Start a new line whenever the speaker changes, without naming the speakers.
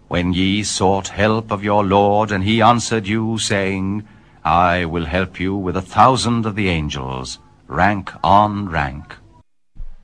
when ye sought help of your Lord, and he answered you, saying, I will help you with 1,000 of the angels, rank on rank.